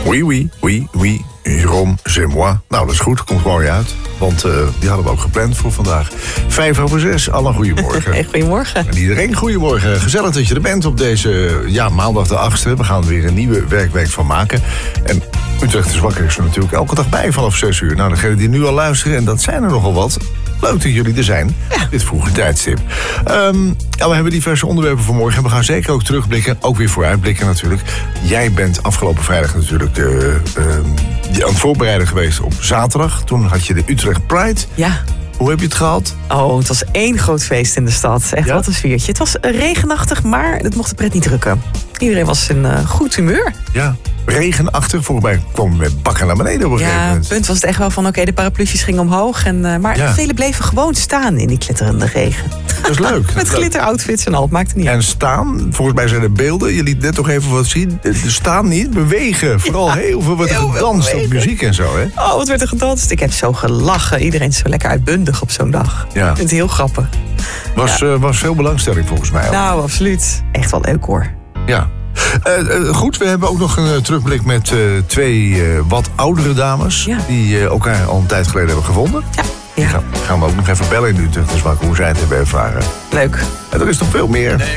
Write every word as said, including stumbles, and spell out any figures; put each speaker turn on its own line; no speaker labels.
Oui, oui, oui, oui. Jérôme, c'est moi. Nou, dat is goed. Komt gewoon weer uit. Want uh, die hadden we ook gepland voor vandaag. Vijf over zes. Allen goedemorgen.
Hey, goedemorgen.
En iedereen goedemorgen. Gezellig dat je er bent op deze ja, maandag de achtste. We gaan er weer een nieuwe werkweek van maken. En Utrecht is wakker is er natuurlijk elke dag bij vanaf zes uur. Nou, degenen die nu al luisteren, en dat zijn er nogal wat. Leuk dat jullie er zijn. Ja. Dit vroege tijdstip. Um, ja, we hebben diverse onderwerpen voor morgen. En we gaan zeker ook terugblikken. Ook weer vooruitblikken natuurlijk. Jij bent afgelopen vrijdag natuurlijk uh, uh, aan het voorbereiden geweest op zaterdag. Toen had je de Utrecht Pride.
Ja.
Hoe heb je het gehad?
Oh, het was één groot feest in de stad. Echt, ja? Wat een sfeertje. Het was regenachtig, maar het mocht de pret niet drukken. Iedereen was in uh, goed humeur.
Ja, regenachtig. Volgens mij kwam met bakken naar beneden op een gegeven moment.
Ja, het punt was het echt wel van, oké, okay, de parapluutjes gingen omhoog. En, uh, maar ja. Velen bleven gewoon staan in die klitterende regen.
Dat is leuk.
Met glitteroutfits en al, het maakte niet
en
uit.
En staan, volgens mij zijn er beelden. Je liet net nog even wat zien. De staan niet, bewegen. Vooral ja, heel veel wordt er gedanst op muziek en zo, hè?
Oh, wat werd er gedanst. Ik heb zo gelachen. Iedereen is zo lekker uitbundig op zo'n dag. Ja. Ik vind het heel grappig.
Was, ja. uh, was veel belangstelling volgens mij ook.
Nou, absoluut. Echt wel leuk hoor.
Ja. Uh, uh, goed, we hebben ook nog een uh, terugblik met uh, twee uh, wat oudere dames. Ja. Die uh, elkaar al een tijd geleden hebben gevonden. Ja. Ja. Die gaan, gaan we ook nog even bellen in Utrecht. Dus hoe zij het hebben ervaren.
Leuk.
En er is nog veel meer.
Nee,